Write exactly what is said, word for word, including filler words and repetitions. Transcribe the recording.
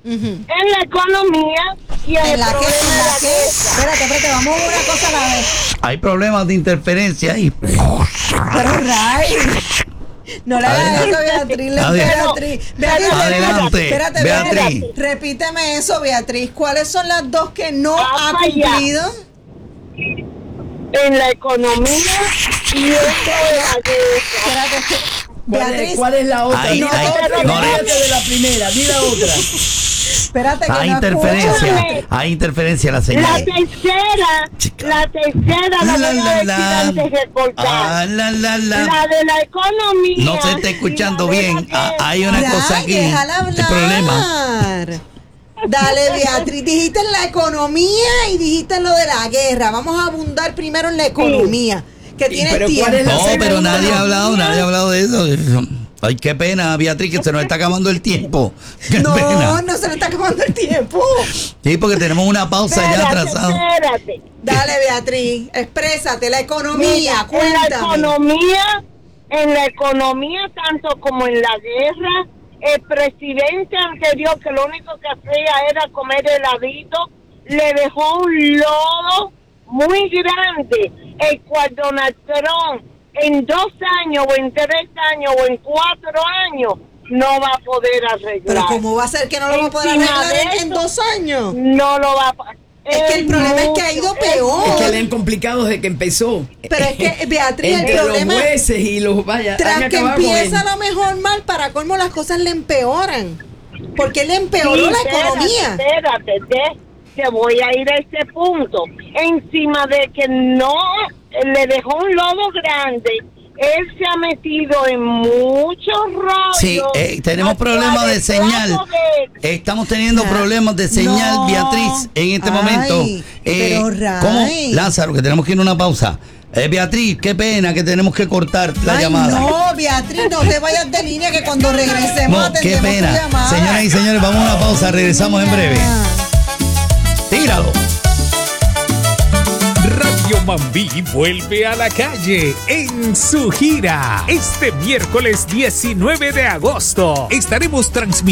Uh-huh. En la economía y en, ¿En el la qué? problema ¿En de la la qué? guerra. Espérate, espérate, vamos a una cosa a la vez. Hay problemas de interferencia ahí. Pero Ray, no le hagas Adelante. eso, Beatriz. Le Adelante. Beatriz. Beatriz, Adelante, espérate, Beatriz. Beatriz. Repíteme eso, Beatriz. ¿Cuáles son las dos que no Ha ha fallado. cumplido? En la economía y esto de la guerra. Espérate. ¿Cuál es, Beatriz, cuál es la otra? Ahí, Di la ahí, otra, no, olvídate de la primera, di la otra. espérate que Hay no interferencia. escucho. Hay interferencia en la La señal. tercera, Chica. la tercera, la, La, voy a la, decir la. antes de cortar. Ah, la, la, la. La de la economía. No se está escuchando y la de la bien. Ah, guerra. hay una Ray, cosa aquí. déjala El hablar. problema. Dale, Beatriz, dijiste en la economía y dijiste en lo de la guerra. Vamos a abundar primero en la economía, que Sí, tienes pero ¿cuál tiempo. es la No, segunda? pero nadie ha hablado, nadie ha hablado de eso. Ay, qué pena, Beatriz, que se nos está acabando el tiempo. Qué No, pena. no se le está acabando el tiempo. Sí, porque tenemos una pausa ya Espérate, atrasada. espérate. Dale, Beatriz, exprésate, la economía, Mira, en la cuéntame. economía, en la economía, tanto como en la guerra, el presidente anterior, que lo único que hacía era comer heladito, le dejó un lodo muy grande, el cual Donald Trump en dos años, o en tres años, o en cuatro años, no va a poder arreglar. Pero ¿cómo va a ser que no lo va a poder Encima arreglar de en, en eso, dos años? No lo va a Es que el problema es que ha ido peor. Es que le han complicado desde que empezó. Pero es que, Beatriz, el Entre problema los jueces y los vaya. tras han que acabado con empieza él. a lo mejor mal, para colmo las cosas le empeoran. Porque le empeoró Sí, la espérate, economía. Espérate, te, te voy a ir a ese punto. Encima de que no le dejó un lodo grande, él se ha metido en muchos rollos. Sí, eh, tenemos los problemas de cuales señal. trato de- Estamos teniendo Ya. problemas de señal, No. Beatriz, en este Ay, momento. Eh, pero, Ray. ¿Cómo? Lázaro, que tenemos que ir a una pausa. Eh, Beatriz, qué pena que tenemos que cortar la Ay, llamada. no, Beatriz, no te vayas de línea, que cuando regresemos No, qué atendemos tu pena. llamada. Señoras y señores, vamos a una pausa, regresamos en breve. Tíralo. Radio Mambí vuelve a la calle en su gira. Este miércoles diecinueve de agosto estaremos transmitiendo